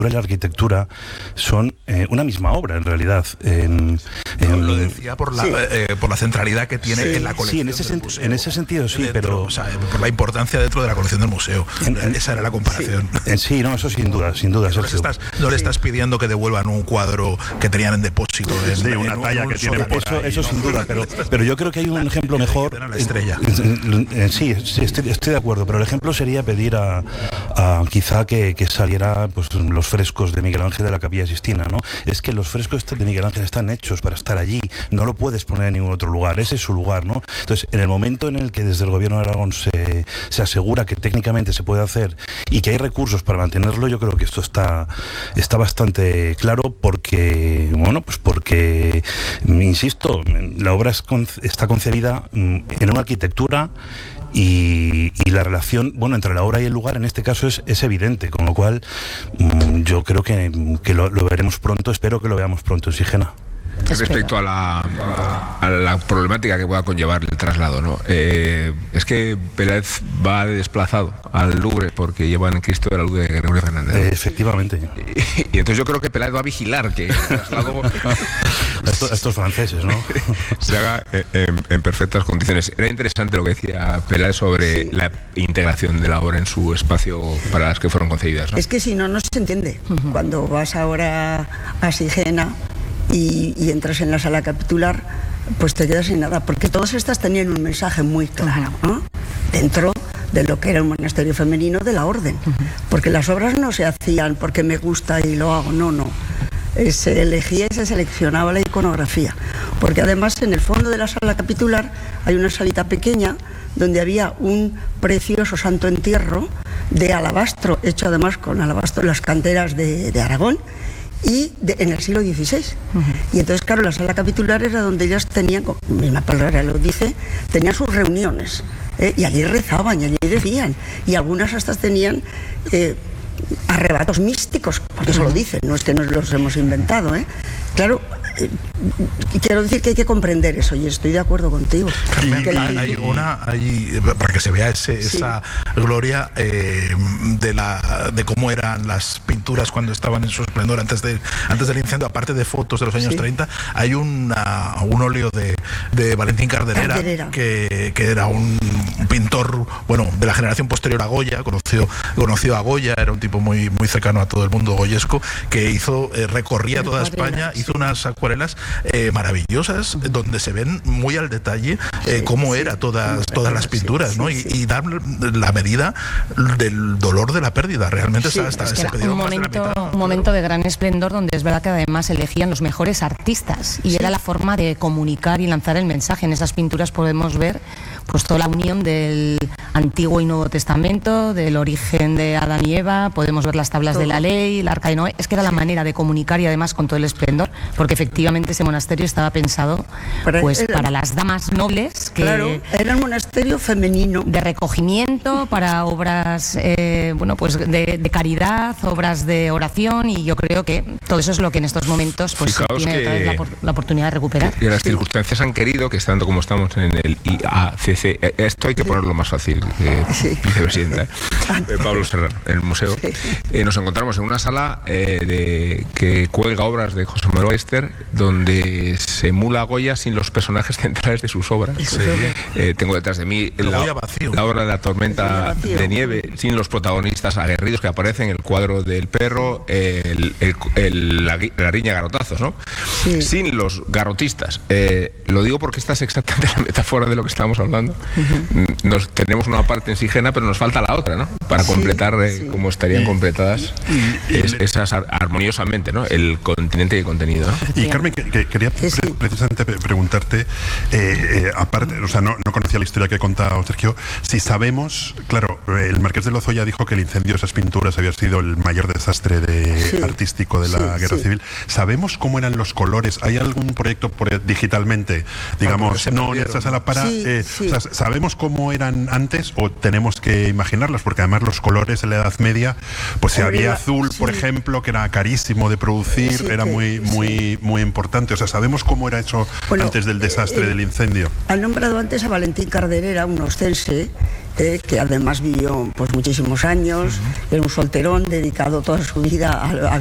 y la arquitectura son una misma obra, en realidad. Lo decía por la centralidad que tiene en la colección del museo. En ese sentido sí, pero... O sea, por la importancia dentro de la colección del museo. Esa era la comparación. Sí, no, eso sin duda, Sergio. No le estás pidiendo que devuelvan un cuadro que tenían en depósito. De una talla que tienen por ahí. Eso sin duda, pero yo creo que hay un ejemplo mejor. La estrella. Sí, estoy de acuerdo, pero el ejemplo sería pedir a quizá que saliera pues, los frescos de Miguel Ángel de la Capilla Sixtina, ¿no? Es que los frescos de Miguel Ángel están hechos para estar allí, no lo puedes poner en ningún otro lugar, ese es su lugar, ¿no? Entonces, en el momento en el que desde el Gobierno de Aragón se asegura que técnicamente se puede hacer y que hay recursos para mantenerlo, yo creo que esto está bastante claro porque, insisto, la obra está concebida en una arquitectura y la relación, entre la obra y el lugar en este caso es evidente, con lo cual yo creo que lo veremos pronto, espero que lo veamos pronto en Sigena. Respecto a la problemática que pueda conllevar el traslado, ¿no? Es que Peláez va de desplazado al Louvre porque llevan Cristo de la Luz de Gregorio Fernández, ¿no? Efectivamente. Y entonces yo creo que Peláez va a vigilar que el traslado estos franceses, ¿no? se haga en perfectas condiciones. Era interesante lo que decía Peláez sobre la integración de la obra en su espacio para las que fueron concebidas, ¿no? Es que si no se entiende. Cuando vas ahora a Sigena y entras en la sala capitular, pues te quedas sin nada, porque todas estas tenían un mensaje muy claro, ¿no? Dentro de lo que era un monasterio femenino de la orden, porque las obras no se hacían porque me gusta y lo hago, no. Se elegía y se seleccionaba la iconografía, porque además en el fondo de la sala capitular hay una salita pequeña donde había un precioso santo entierro de alabastro, hecho además con alabastro en las canteras de Aragón, y en el siglo XVI. Y entonces, claro, la sala capitular era donde ellas tenían, como la misma palabra lo dice, tenían sus reuniones, y allí rezaban, y allí decían, y algunas hasta tenían arrebatos místicos, porque eso lo dicen, no es que nos los hemos inventado, Claro, quiero decir que hay que comprender eso, y estoy de acuerdo contigo. Hay para que se vea esa gloria de cómo eran las pinturas cuando estaban en su esplendor antes del incendio, aparte de fotos de los años 30, hay un óleo de Valentín Carderera. Que era un pintor, de la generación posterior a Goya, conoció a Goya, era un tipo muy, muy cercano a todo el mundo goyesco, que recorría toda España, hizo unas acuarelas maravillosas donde se ven muy al detalle cómo era todas las pinturas, ¿no? Y dar la medida del dolor de la pérdida. Realmente se pedido un momento de gran esplendor, donde es verdad que además elegían los mejores artistas y era la forma de comunicar y lanzar el mensaje. En esas pinturas podemos ver pues toda la unión del Antiguo y Nuevo Testamento, del origen de Adán y Eva, podemos ver las tablas de la ley, el Arca de Noé. Es que era la manera de comunicar, y además con todo el esplendor, porque efectivamente ese monasterio estaba pensado para las damas nobles, que era un monasterio femenino de recogimiento para obras de caridad, obras de oración, y yo creo que todo eso es lo que en estos momentos tiene otra vez la oportunidad de recuperar. Y las circunstancias han querido que, estando como estamos en el IACC, esto hay que ponerlo más fácil, vicepresidenta, Pablo Serrano, en el museo, nos encontramos en una sala que cuelga obras de José Manuel Ballester, donde se emula a Goya sin los personajes centrales de sus obras. Tengo detrás de mí la obra de La tormenta de nieve, sin los protagonistas aguerridos que aparecen, el cuadro del perro, la riña garrotazos, ¿no? Sin los garrotistas. Lo digo porque esta es exactamente la metáfora de lo que estamos hablando. Tenemos una parte en Sigena, pero nos falta la otra, ¿no? Para completar cómo estarían completadas esas armoniosamente, ¿no? El continente y el contenido, ¿no? Y Carmen, quería precisamente preguntarte, aparte, no conocía la historia que ha contado Sergio, si sabemos, claro, el Marqués de Lozoya dijo que el incendio de esas pinturas había sido el mayor desastre artístico de la Guerra Civil. ¿Sabemos cómo eran los colores? ¿Hay algún proyecto digitalmente, digamos, no en esa sala para... ¿sabemos cómo eran antes o tenemos que imaginarlas? Porque además los colores en la Edad Media, pues si había azul, por ejemplo, que era carísimo de producir, era muy importante. O sea, ¿sabemos cómo era eso antes del desastre del incendio? Han nombrado antes a Valentín Carderera, un ostense, que además vivió pues muchísimos años, era un solterón dedicado toda su vida a